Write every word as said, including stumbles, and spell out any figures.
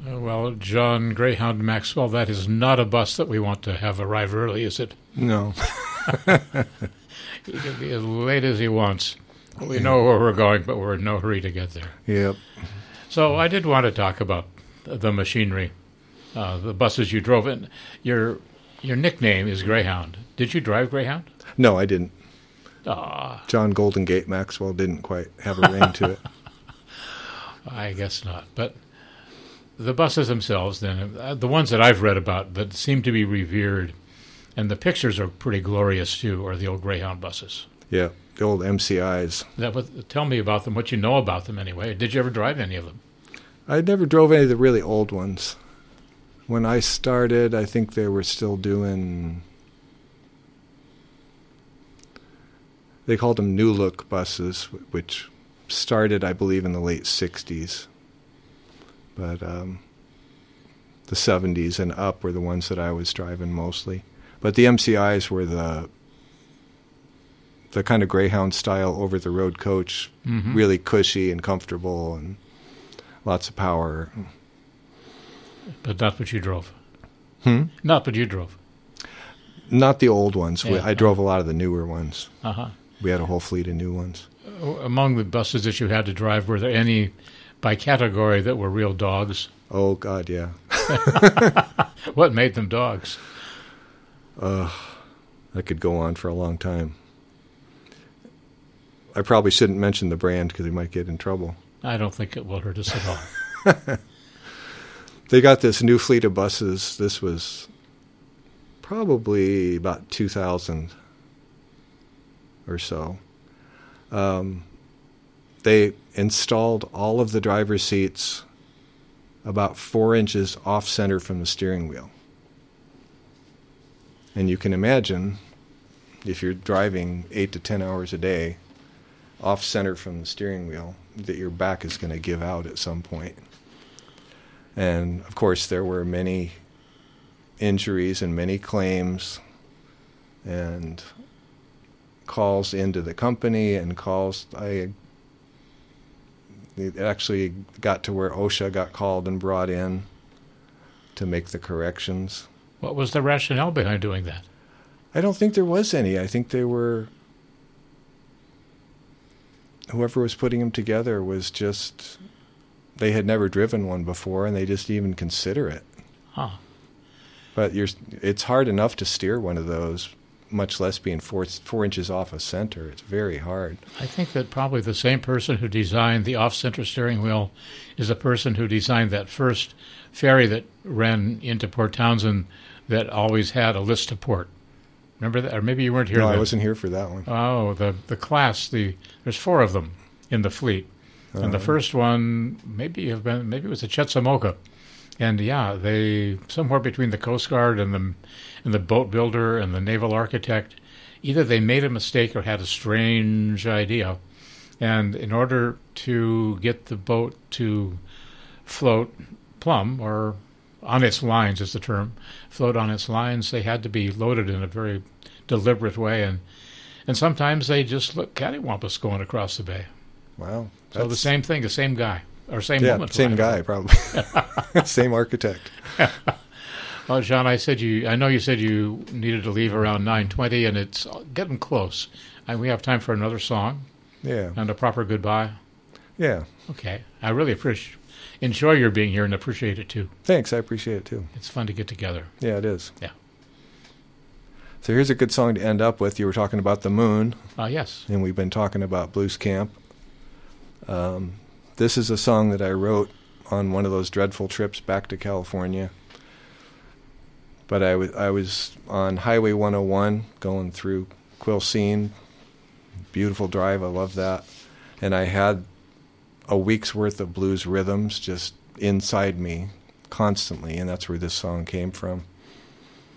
Uh, well, John Greyhound Maxwell, that is not a bus that we want to have arrive early, is it? No. He can be as late as he wants. We know where we're going, but we're in no hurry to get there. Yep. So I did want to talk about the machinery, uh, the buses you drove in. Your your nickname is Greyhound. Did you drive Greyhound? No, I didn't. Ah, John Golden Gate Maxwell didn't quite have a ring to it. I guess not. But the buses themselves, then, uh, the ones that I've read about that seem to be revered, and the pictures are pretty glorious too, are the old Greyhound buses. Yeah, the old M C Is. That what, tell me about them, what you know about them anyway. Did you ever drive any of them? I never drove any of the really old ones. When I started, I think they were still doing... They called them New Look buses, which started, I believe, in the late sixties. But um, the seventies and up were the ones that I was driving mostly. But the M C Is were the the kind of Greyhound-style over-the-road coach, Mm-hmm. really cushy and comfortable and lots of power. But not what you drove. Hmm? Not what you drove. Not the old ones. We, Yeah. I drove a lot of the newer ones. Uh-huh. We had a whole fleet of new ones. Among the buses that you had to drive, were there any by category that were real dogs? Oh, God, yeah. What made them dogs? Uh, I could go on for a long time. I probably shouldn't mention the brand because we might get in trouble. I don't think it will hurt us at all. They got this new fleet of buses. This was probably about two thousand or so. Um, they installed all of the driver's seats about four inches off center from the steering wheel. And you can imagine, if you're driving eight to ten hours a day, off center from the steering wheel, that your back is going to give out at some point. And, of course, there were many injuries and many claims and calls into the company and calls. I it actually got to where OSHA got called and brought in to make the corrections. What was the rationale behind doing that? I don't think there was any. I think they were... Whoever was putting them together was just... They had never driven one before, and they just didn't even consider it. Huh. But you're, it's hard enough to steer one of those, much less being four, four inches off a center. It's very hard. I think that probably the same person who designed the off-center steering wheel is the person who designed that first ferry that ran into Port Townsend that always had a list to port. Remember that? Or maybe you weren't here No, then. I wasn't here for that one. Oh, the, the class, the there's four of them in the fleet. And the Uh, first one, maybe have been, maybe it was a Chetzamoka, and yeah, they somewhere between the Coast Guard and the and the boat builder and the naval architect, either they made a mistake or had a strange idea, and in order to get the boat to float plumb or on its lines is the term, float on its lines, they had to be loaded in a very deliberate way, and and sometimes they just look cattywampus going across the bay. Wow. So the That's- same thing, the same guy, or same Yeah, woman. same guy, probably. Same architect. Well, John, I said you. I know you said you needed to leave around nine twenty, and it's getting close. And we have time for another song Yeah. and a proper goodbye. Yeah. Okay, I really appreciate, enjoy your being here, and appreciate it too. Thanks. I appreciate it, too. It's fun to get together. Yeah, it is. Yeah. So here's a good song to end up with. You were talking about the moon, Uh, yes. and we've been talking about Blues Camp. Um, this is a song that I wrote on one of those dreadful trips back to California. But I was I was on Highway one oh one going through Quilcene. Beautiful drive. I love that. And I had a week's worth of blues rhythms just inside me constantly, and that's where this song came from.